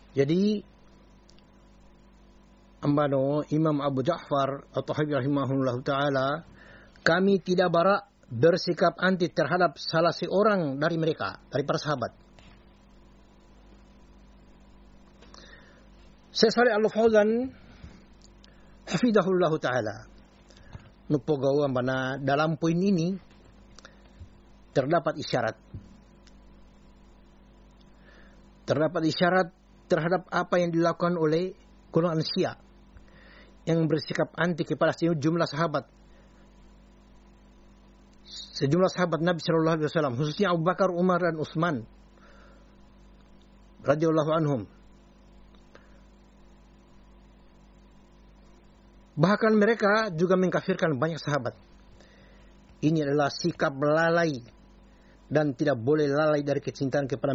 Jadi ambano Imam Abu Ja'far At-Tahawi rahimahullah ta'ala, kami tidak barak bersikap anti terhadap salah seorang dari mereka, dari para sahabat. Syekh Shalih Al-Fauzan hafidahullah ta'ala nupogawa mana dalam poin ini terdapat isyarat terhadap apa yang dilakukan oleh golongan Syiah yang bersikap anti kepada sejumlah sahabat Nabi Shallallahu Alaihi Wasallam, khususnya Abu Bakar, Umar, dan Utsman radhiyallahu anhum. Bahkan mereka juga mengkafirkan banyak sahabat. Ini adalah sikap lalai dan tidak boleh lalai dari kecintaan kepada